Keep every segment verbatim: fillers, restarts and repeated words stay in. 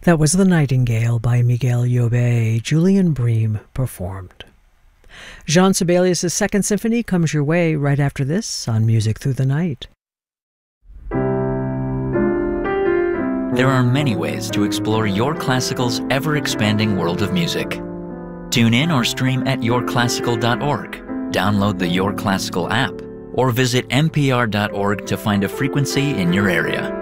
That was The Nightingale by Miguel Llobet. Julian Bream performed. Jean Sibelius' Second Symphony comes your way right after this on Music Through the Night. There are many ways to explore Your Classical's ever-expanding world of music. Tune in or stream at your classical dot org, download the Your Classical app, or visit n p r dot org to find a frequency in your area.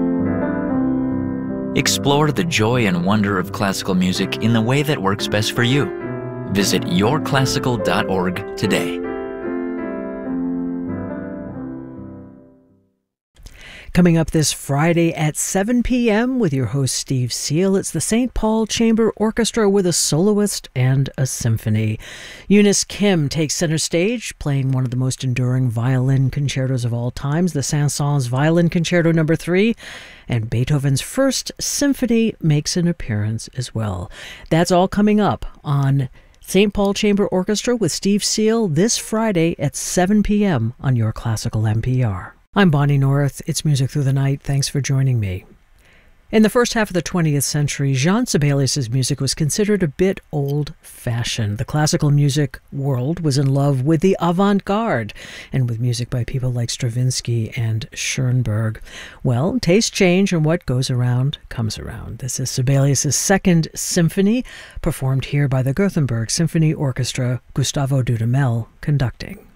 Explore the joy and wonder of classical music in the way that works best for you. Visit your classical dot org today. Coming up this Friday at seven p.m. with your host Steve Seal, it's the Saint Paul Chamber Orchestra with a soloist and a symphony. Eunice Kim takes center stage, playing one of the most enduring violin concertos of all times, the Saint-Saëns Violin Concerto Number three, and Beethoven's First Symphony makes an appearance as well. That's all coming up on Saint Paul Chamber Orchestra with Steve Seal this Friday at seven p.m. on Your Classical N P R. I'm Bonnie North. It's Music Through the Night. Thanks for joining me. In the first half of the twentieth century, Jean Sibelius' music was considered a bit old-fashioned. The classical music world was in love with the avant-garde and with music by people like Stravinsky and Schoenberg. Well, tastes change, and what goes around comes around. This is Sibelius' Second Symphony, performed here by the Gothenburg Symphony Orchestra, Gustavo Dudamel conducting.